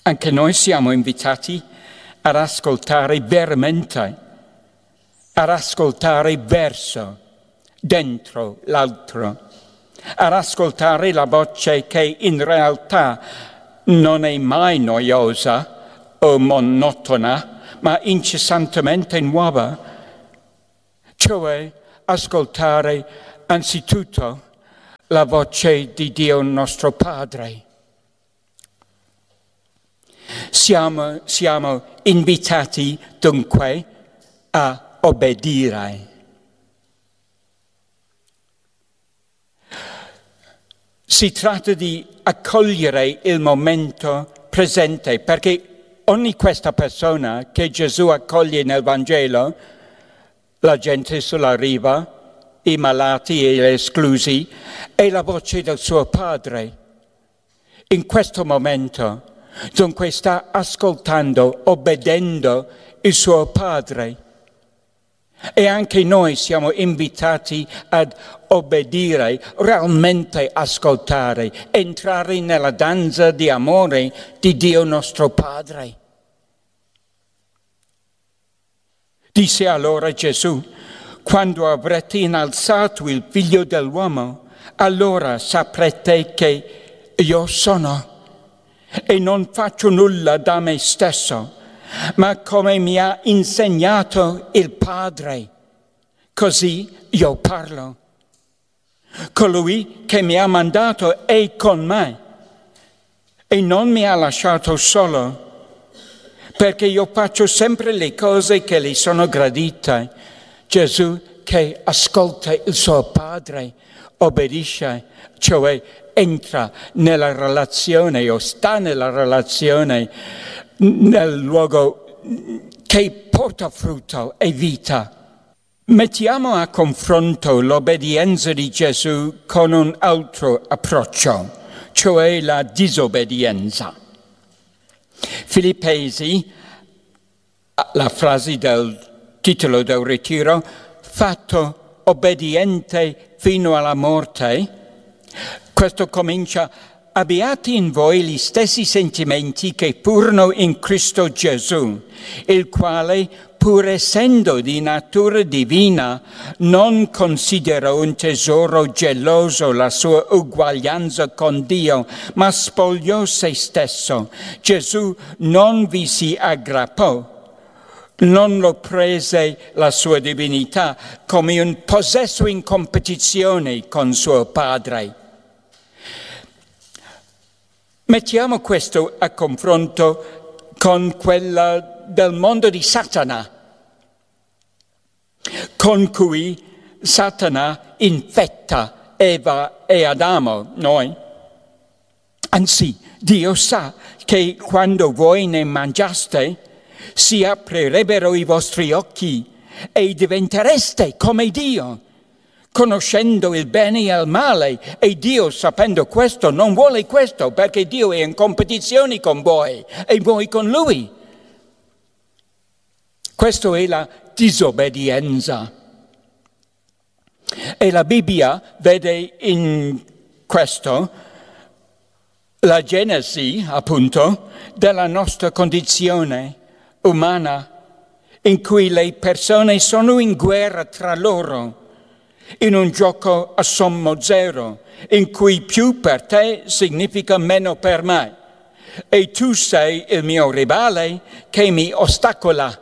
Anche noi siamo invitati ad ascoltare veramente, ad ascoltare verso, dentro l'altro, ad ascoltare la voce che in realtà non è mai noiosa o monotona, ma incessantemente nuova, cioè ascoltare anzitutto la voce di Dio nostro Padre. Siamo invitati dunque a obbedire. Si tratta di accogliere il momento presente, perché ogni questa persona che Gesù accoglie nel Vangelo, la gente sulla riva, i malati e gli esclusi, è la voce del suo Padre. In questo momento, dunque, sta ascoltando, obbedendo il suo Padre. E anche noi siamo invitati ad obbedire, realmente ascoltare, entrare nella danza di amore di Dio nostro Padre. Disse allora Gesù: quando avrete innalzato il Figlio dell'uomo, allora saprete che io sono e non faccio nulla da me stesso, ma come mi ha insegnato il Padre, così io parlo. Colui che mi ha mandato è con me e non mi ha lasciato solo, perché io faccio sempre le cose che gli sono gradite. Gesù che ascolta il suo Padre, obbedisce, cioè entra nella relazione o sta nella relazione, nel luogo che porta frutto e vita. Mettiamo a confronto l'obbedienza di Gesù con un altro approccio, cioè la disobbedienza. Filippesi, la frase del titolo del ritiro, fatto obbediente fino alla morte, questo comincia: abbiate in voi gli stessi sentimenti che furono in Cristo Gesù, il quale, pur essendo di natura divina, non considerò un tesoro geloso la sua uguaglianza con Dio, ma spogliò se stesso. Gesù non vi si aggrappò, non lo prese la sua divinità come un possesso in competizione con suo Padre. Mettiamo questo a confronto con quella del mondo di Satana, con cui Satana infetta Eva e Adamo, noi. Anzi, Dio sa che quando voi ne mangiaste, si aprirebbero i vostri occhi e diventereste come Dio, conoscendo il bene e il male. E Dio, sapendo questo, non vuole questo, perché Dio è in competizione con voi e voi con Lui. Questa è la disobbedienza. E la Bibbia vede in questo la genesi, appunto, della nostra condizione umana, in cui le persone sono in guerra tra loro, in un gioco a sommo zero, in cui più per te significa meno per me, e tu sei il mio rivale che mi ostacola.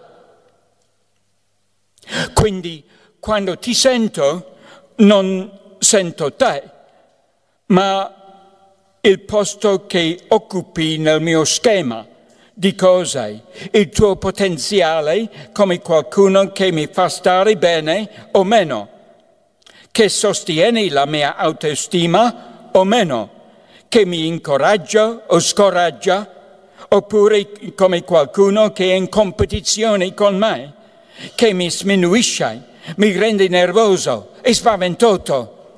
Quindi, quando ti sento, non sento te, ma il posto che occupi nel mio schema di cose, il tuo potenziale come qualcuno che mi fa stare bene o meno, che sostiene la mia autostima o meno, che mi incoraggia o scoraggia, oppure come qualcuno che è in competizione con me, che mi sminuisce, mi rende nervoso e spaventato.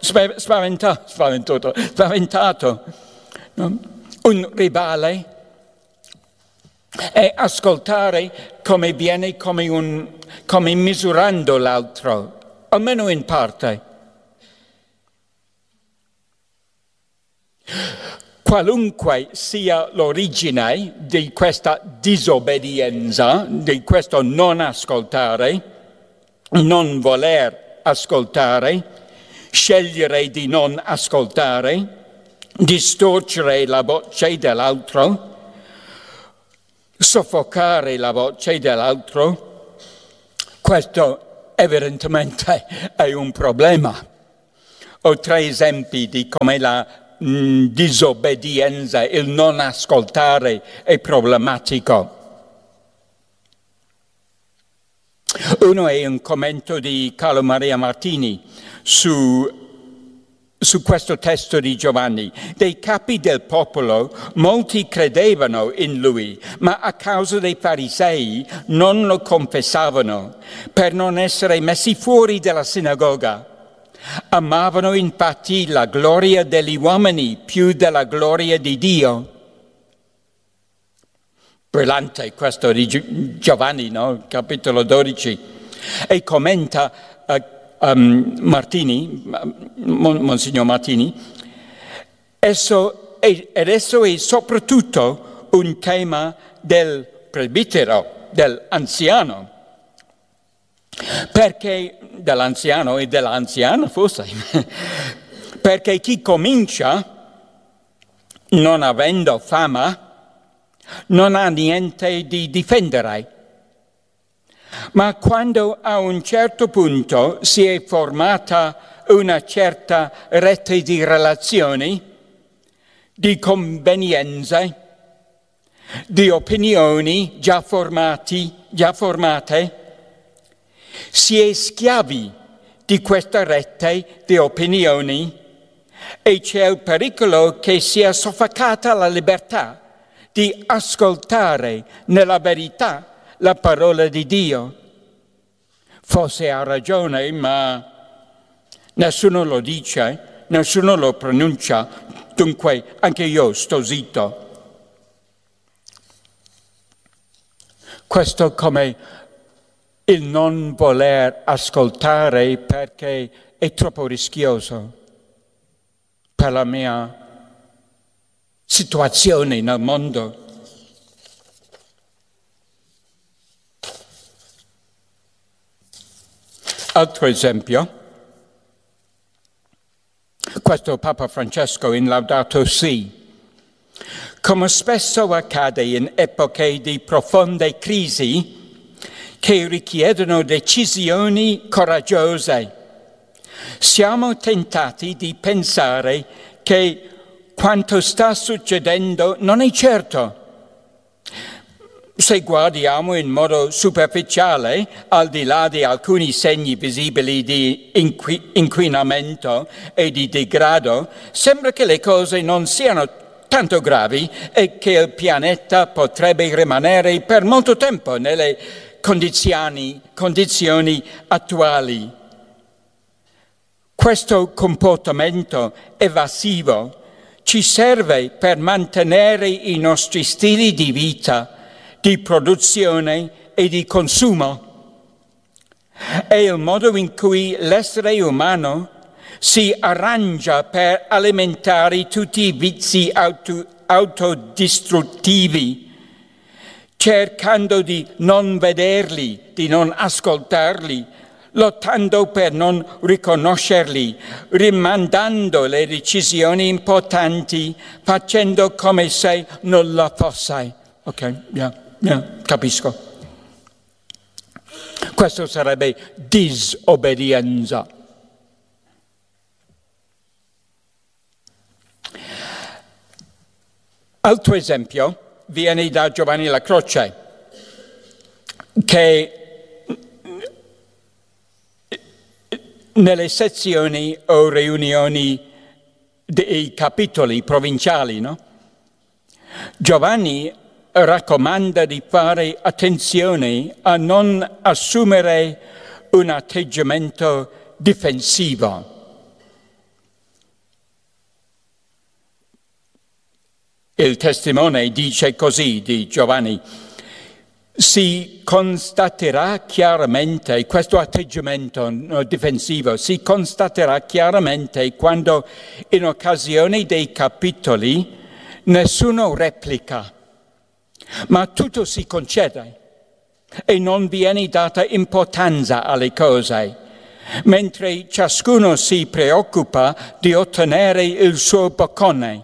Un rivale è ascoltare come viene, come misurando l'altro, almeno in parte. qualunque sia l'origine di questa disobbedienza, di questo non ascoltare, non voler ascoltare, scegliere di non ascoltare, distorcere la voce dell'altro, soffocare la voce dell'altro, questo evidentemente è un problema. Ho 3 esempi di come la disobbedienza, il non ascoltare è problematico. Uno è un commento di Carlo Maria Martini su questo testo di Giovanni. Dei capi del popolo molti credevano in lui, ma a causa dei farisei non lo confessavano per non essere messi fuori dalla sinagoga. Amavano infatti la gloria degli uomini più della gloria di Dio. Brillante questo di Giovanni, no? Capitolo 12. E commenta Martini, Monsignor Martini, esso è soprattutto un tema del presbitero, dell'anziano, perché dell'anziano e dell'anziana forse, perché chi comincia non avendo fama non ha niente di difendere. Ma quando a un certo punto si è formata una certa rete di relazioni, di convenienze, di opinioni già formate, si è schiavi di questa rete di opinioni e c'è il pericolo che sia soffocata la libertà di ascoltare nella verità la parola di Dio. Forse ha ragione, ma nessuno lo dice, nessuno lo pronuncia, dunque anche io sto zitto. Questo come il non voler ascoltare perché è troppo rischioso per la mia situazione nel mondo. Altro esempio, questo Papa Francesco in Laudato Si. Come spesso accade in epoche di profonde crisi che richiedono decisioni coraggiose, siamo tentati di pensare che quanto sta succedendo non è certo. Se guardiamo in modo superficiale, al di là di alcuni segni visibili di inquinamento e di degrado, sembra che le cose non siano tanto gravi e che il pianeta potrebbe rimanere per molto tempo nelle condizioni attuali. Questo comportamento evasivo ci serve per mantenere i nostri stili di vita, di produzione e di consumo. È il modo in cui l'essere umano si arrangia per alimentare tutti i vizi autodistruttivi, cercando di non vederli, di non ascoltarli, lottando per non riconoscerli, rimandando le decisioni importanti, facendo come se non la fosse. Ok, capisco. Questo sarebbe disobbedienza. Altro esempio viene da Giovanni La Croce, che nelle sezioni o riunioni dei capitoli provinciali, no? Giovanni raccomanda di fare attenzione a non assumere un atteggiamento difensivo. Il testimone dice così di Giovanni: si constaterà chiaramente, questo atteggiamento difensivo si constaterà chiaramente quando in occasione dei capitoli Nessuno replica, ma tutto si concede e non viene data importanza alle cose, mentre ciascuno si preoccupa di ottenere il suo boccone.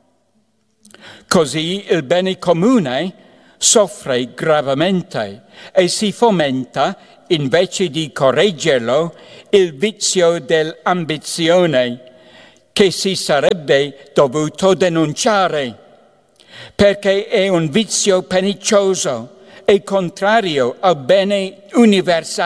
Così il bene comune soffre gravemente e si fomenta, invece di correggerlo, il vizio dell'ambizione che si sarebbe dovuto denunciare, perché è un vizio pernicioso e contrario al bene universale.